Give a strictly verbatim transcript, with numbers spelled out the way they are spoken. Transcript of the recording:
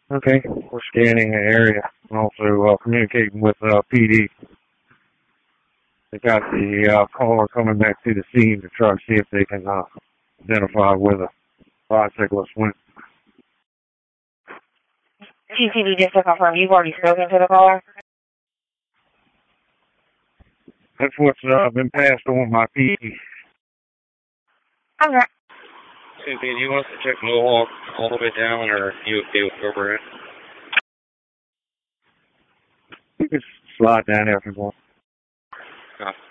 Okay, we're scanning the area and also uh, communicating with uh, P D. They got the uh, caller coming back to the scene to try to see if they can uh, identify where the bicyclist went. T C B, just to confirm, you've already spoken to the caller? That's what's uh, been passed on by P D. Okay. Hey, do you want us to check Mohawk all the way down, or are you okay with where we're at? You can slide down there if you want. Uh,